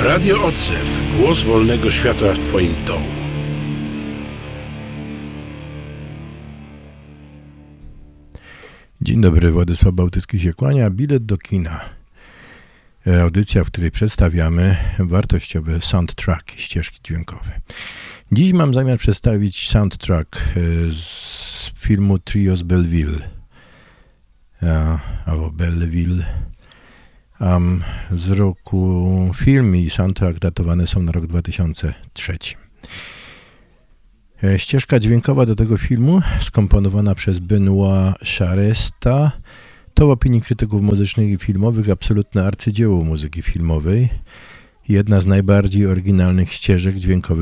Radio Odzew. Głos wolnego świata w Twoim domu. Dzień dobry, Władysław Bałtycki się kłania. Bilet do kina. Audycja, w której przedstawiamy wartościowe soundtracki, ścieżki dźwiękowe. Dziś mam zamiar przedstawić soundtrack z filmu Trio z Belleville. Albo Belleville. Z roku film i soundtrack datowane są na rok 2003. Ścieżka dźwiękowa do tego filmu, skomponowana przez Benoit Charesta, to w opinii krytyków muzycznych i filmowych absolutne arcydzieło muzyki filmowej. Jedna z najbardziej oryginalnych ścieżek dźwiękowych